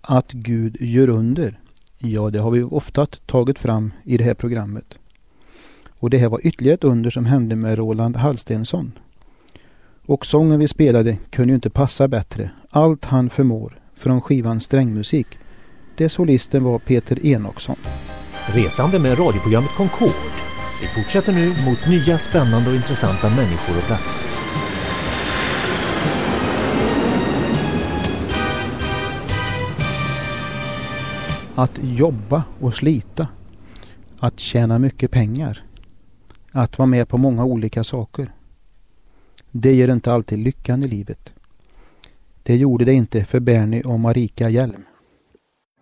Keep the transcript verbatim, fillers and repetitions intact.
Att Gud gör under, ja det har vi ofta tagit fram i det här programmet. Och det här var ytterligare ett under som hände med Roland Hallstensson. Och sången vi spelade kunde ju inte passa bättre. Allt han förmår från skivan Strängmusik. Det solisten var Peter Enoksson. Resande med radioprogrammet Concord. Vi fortsätter nu mot nya spännande och intressanta människor och platser. Att jobba och slita. Att tjäna mycket pengar. Att vara med på många olika saker. Det ger inte alltid lyckan i livet. Det gjorde det inte för Bernie och Marika Hjelm.